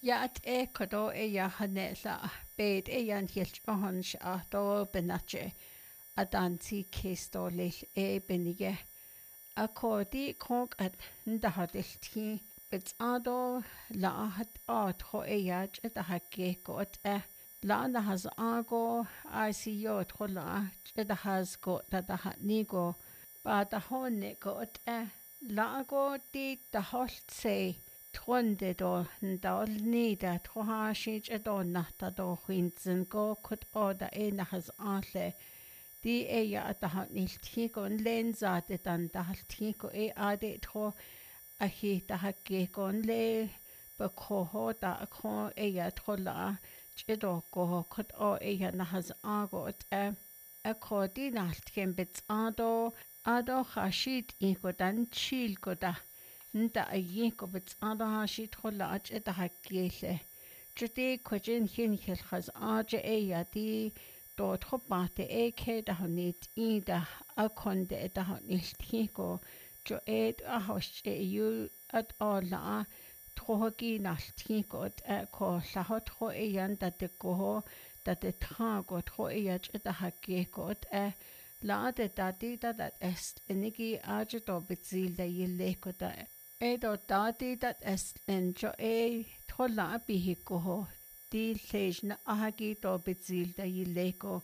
at kodo hanela bed an hilt ohans do benache adanti kesto lil benige a kodi kong at ndahadilti bits ado la hat at ho at hake got la na has ago I see yo trola it has got that the hat nigo ba da honne got la go di the holt say Tronde do ndal nida troha shich nata do hinzen go kut oda has anle di at the hat nicht higo and lenza de dan da halt higo ade tro a hi da hake gon le ba koho da ko trola chido go kut na has agot a ko di nalt ken bits ado hashit iko dan chil go da nda ayiko bits ado hashit hola da hakele chute kwajin hin hel khaz aje di do tropate ke da hanit ida a konde da hanit hiko jo a hosh yu at alla trogi nalti got ko lahot ho da de go da de trago tro da hake got la de dati da est enigi age do bezil da yille ko da do dati da est en jo trola bi ho di lejna ahagi do bezil da yille ko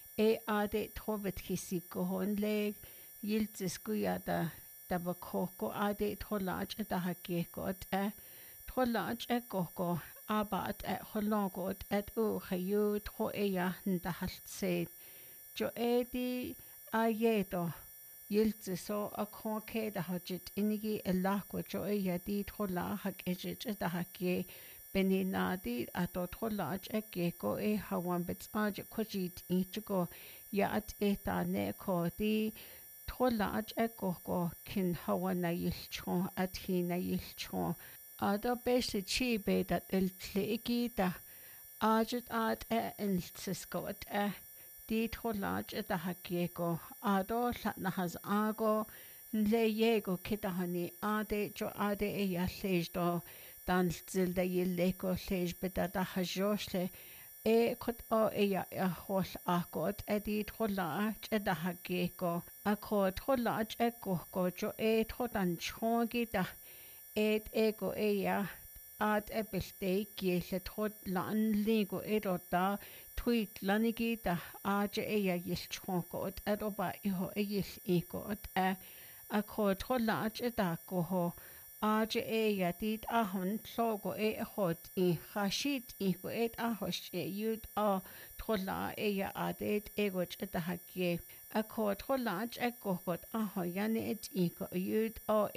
ade trovet hisiko hon le yiltis kuya da ba ko ade trola da hake got Trollage go abat hollogot hayu tro nda halt se jo di ayedo yiltse so a konke da hajit inigi elako jo di trolla hak ejit da hake beninadi ato trollage go hawan bits aj kojit ichigo at eta ne ko di trollage go kin hawana yilchon at hina yilchon Ada beste chibe dat klegi da ajet iltsiskot di trolaj da hakego ado latna has ago le yego kitahani ade jo ade lejdo dan zilda yilleko lej beta da hajosle kot hol akot di trolaj da hakego akot trolaj go jo trodan chongi da ego at ebelte giele trot lan ligo da tweet lanigi da aje yilchonko oba iho ego a ko trolach da go ho aje dit ahon logo hot khashit ego ahosh yud trola adet ego da hake a ko trolach go got aho yani ego yud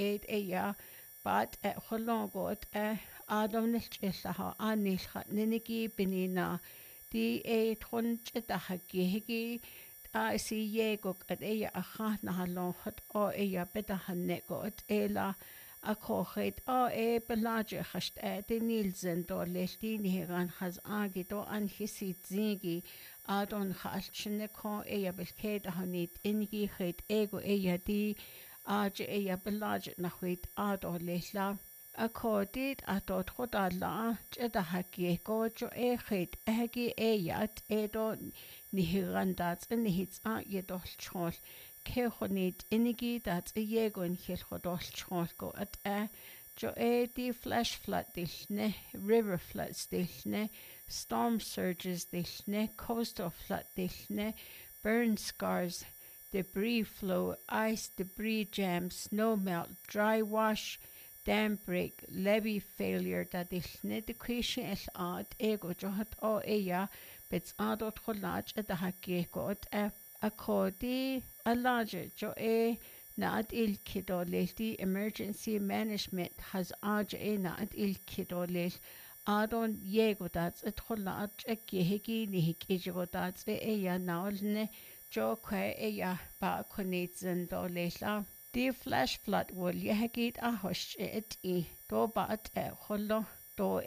But holongot Adam nilchisaha anilha ninigi benina di tronch da hagi si yegok at aha na halon hot beta hanegot ela a kochet belaje hast de nilsen do lestini heran has agi do an hisi zingi adon halchne ko belke da hanit ingi het ego di aje belaje na huit ado lesla a kodit ato troda la da hagi go jo het hagi do nihirandat in hits jedol chol ke honit inigi dat yegon hil hodol chol go at jo di flash flood dishne river floods dishne storm surges dishne coastal flood dishne burn scars debris flow, ice, debris jam, snow melt, dry wash, dam break, levee failure da dillne de question es ego johat bits adot holaj da hake got a kodi a larger jo na at il kido di emergency management has na at il kido adon yego dat et holaj gehegi ni hik dat naulne Jo kwe ba konitsen do lesla. Di flash flood wol yehegit a hosh do bat hollo do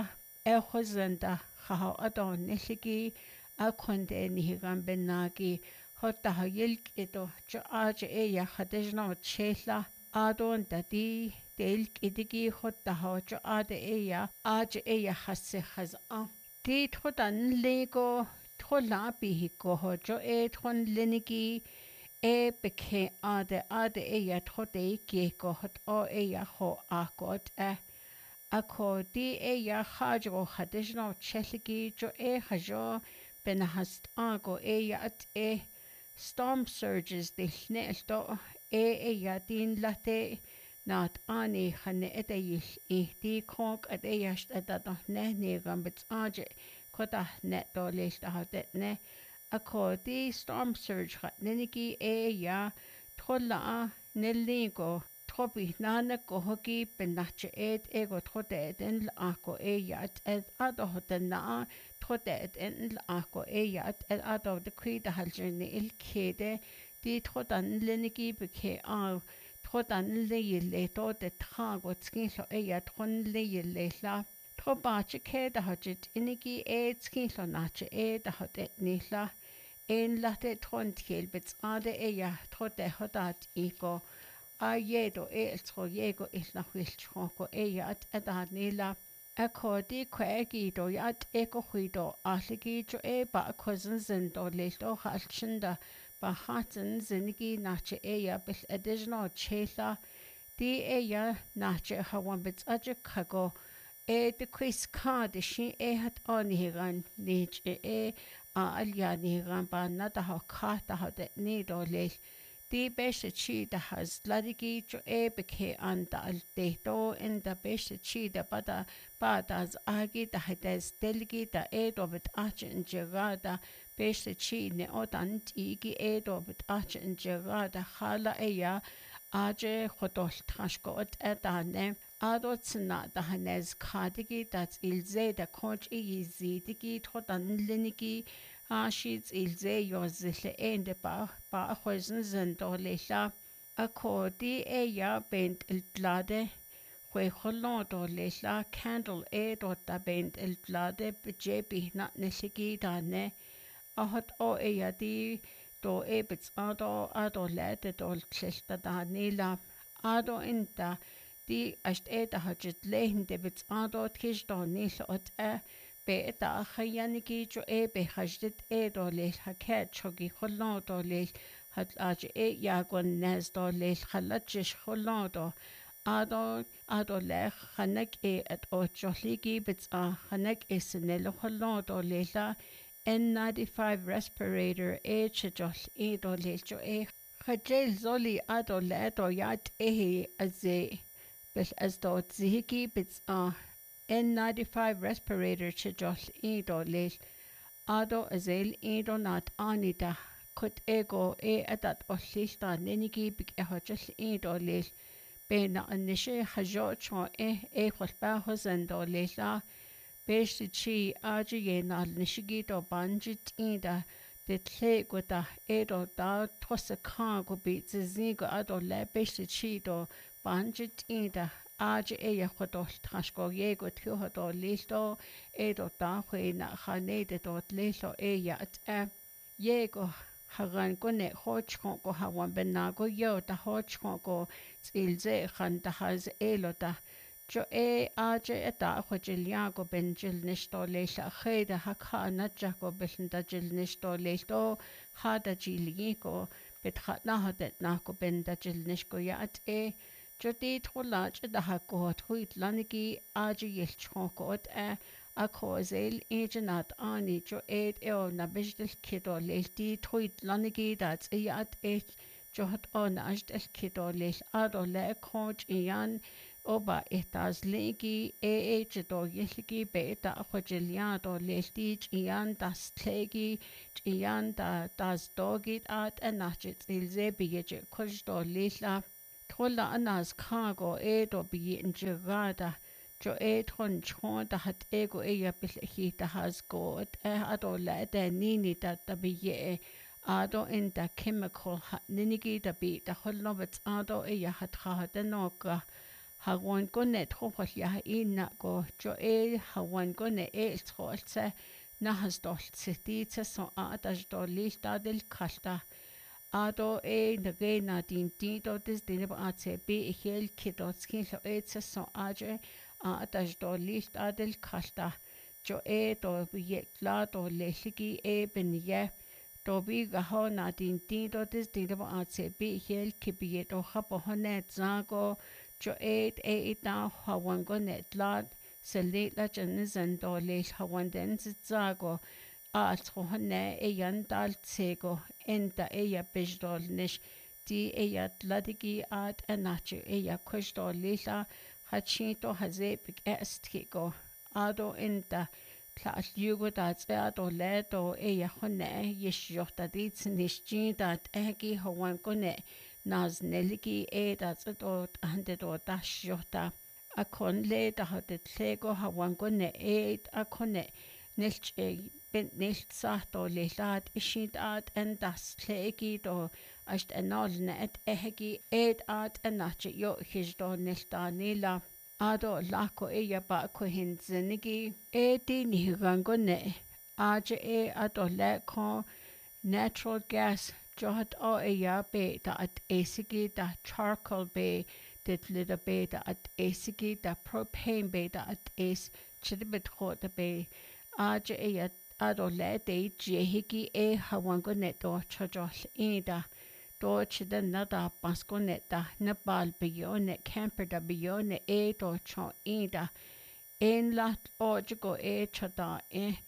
hozenda khaha adon nishigi a konde nihigan benagi hotta hayilk jo aj khadejna chela adon dadi del idigi hotaho jo ade eya hasse has di thodan lego thola bihiko ho jo thon lenigi beke ade eya thode geko hot o eya ho akot ako di eya hajo hadishno cheligi jo hajo benahast ago eya at storm surges dilneelto eya din late not ani khane etayil di konk at eyast at ne negan bits aje kota net do list ne ako di storm surge hat neniki eya thola neligo trobi nana ko hoki benache ego trote den ako eya at adohoten na trote den ako eya at ado de krida haljerne il kede di trodan lenigi beke trodan le to de trago skinlo eya tron le la trobache ke da hajit inigi skinlo nache da hotet nila en late trontiel bets ade eya trote hodat ego yedo tro yego isna wilchoko eya at adanila akodi kwegido yat eko huido aligijo ba cousins and do leto halchinda ba hatten zinigi nache eya bil additional chela di eya nache hawan bits aje kago de quiz card shi hat onigan nich alyanigan ba nada ha kata ha de nido le di beste chi da has ladigi jo beke anda al deto in da beste chi da badas agi da hades delgi da dobet achen gerada beste chi ne odan tigi dobet achen gerada hala eya aje hodol trashkot edane adotsna da hanes kadigi dat ilze da konch izidigi todan linigi Ashits ilze yozile ende ba hoisen zendolila akodi eya bent iltlade hwe hollodo lila candle dota bent iltlade bjebi na nesigi dane ahot o eya di do bits ado lete dol tlesta danila ado inta di ast da hajit lehende bits ado tkish do nilot بيتا خيانكي جو بخجدت دوليل هكاد شوكي خلون دوليل هتلاج ياغون ناس دوليل خلتش خلون دو ادو لخ خنك ات جوليكي بتا خنك سنل خلون دوليل N95 respirator تشجول دوليل جو خجل زولي ادو لادو يات ازي بس ازدو تزيكي بتا N95 respirator chijol do lil ado azel do nat anita kut ego adat ollista nenigi big hajol do lil bena anishe hajo cho khosba hosen do lila besh chi aji yena nishigi do banjit ida de tle gota do da tosaka go bi zigo ado le besh chi do banjit ida Aj hodol trashko yego tio hodol listo do da na khanede dot listo at yego hagan kone hochko go hawan benago yo da hochko go tsilze khan da haz elota jo aj eta hojiliago benjil nisto leisha kheda hakana jako belinda jil nisto listo hada jiligo betkhana hadet nako benda jil nisko ya at Jodi tolaj da hakot huit lanigi aji yelchokot a kozel ejanat ani jo na bijdel kido lelti huit lanigi dat yat jot on ajdel kido lel ado le koj ian oba etas legi jdo yelgi beta hojiliado lelti ian das tlegi ian das dogit at anachit ilze bije kojdo lila Trolla anas cargo do bi in gerada jo tron chon da hat ego eya bil hita has god ado la da nini da bi ado in da chemical ninigi da bi da hollovets ado eya hat da noka hawan gonet hofal ya inna go jo hawan gone trolse na has dol city so ada do lista del kalta ado nage na din do dis din ba atse be hel kidot skin lo etsa so aje ataj do licht adel kasta jo do ye kla do lehigi benye do bi ga ho na din do dis din ba atse be hel kibiye do habo honet zago jo da hawan go net lad selit la jan do le hawan den zago Altrohne dal tsego enda bejdol nish di tladigi at anachu kushdol lila hachito hazepik estkiko ado enda tla yugo dat ado ledo honne yeshjota dits nishji dat egi hawan kone naz neligi dat dot ande do dashjota akon le da hat tlego hawan kone akone nilch bent nicht sagt o leilad ishid ad en das tlegi do asht enolne et ehegi ad enache yo hijdo nilda nila ado lako ba ko hinzenigi di nihigango ne aje ado leko natural gas johat o be da at esigi da charcoal be dit lida be da at esigi da propane be da at chidibit hota be aje ado le de jehigi hawango neto chajol ida do chida nada pasko neta nepal biyone camper da biyone do cho ida en lat ojigo chada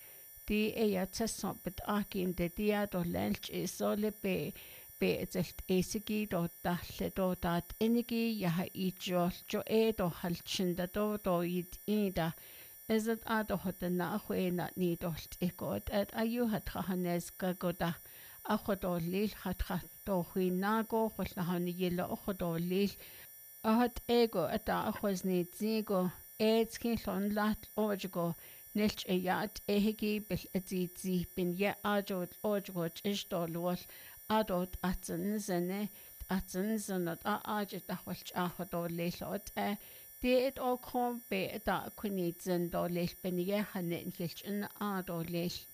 di tseson bit akin de dia do lench sole be zelt esigi do dalle do dat inigi yaha ijol jo do halchinda do ida is het adohot na na ni dolt ikot et ayu hat hanes gagoda achodo lil hat do nago hol hani yelo achodo lil ahat ego ata achos ni zigo skin lon lat ojigo nilch yat ehigi bil zi bin ye ajot ojigo ishdo lol adot atsen zene zanot ajet ahwalch achodo lilot Dit o kom be da kunit zen do lech benige hanen hilch in a do lech